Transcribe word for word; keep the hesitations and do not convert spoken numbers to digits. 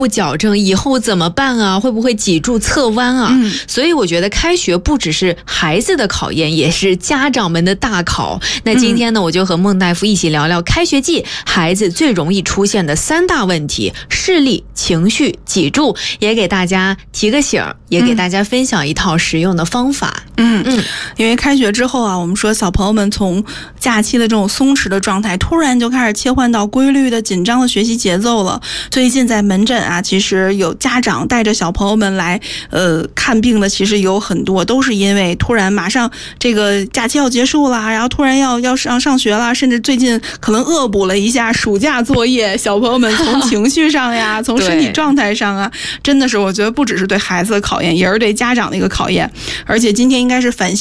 不矫正以后怎么办啊？会不会脊柱侧弯啊？ 嗯， 所以我觉得开学不只是孩子的考验，也是家长们的大考。那今天呢，我就和孟大夫一起聊聊开学季孩子最容易出现的三大问题：视力、情绪、脊柱，也给大家提个醒，也给大家分享一套实用的方法。 嗯嗯，因为开学之后啊，我们说小朋友们从假期的这种松弛的状态，突然就开始切换到规律的紧张的学习节奏了。最近在门诊啊，其实有家长带着小朋友们来呃看病的，其实有很多都是因为突然马上这个假期要结束了，然后突然要要上上学了，甚至最近可能恶补了一下暑假作业，小朋友们从情绪上呀，从身体状态上啊，真的是我觉得不只是对孩子的考验，也是对家长的一个考验。而且今天应该是返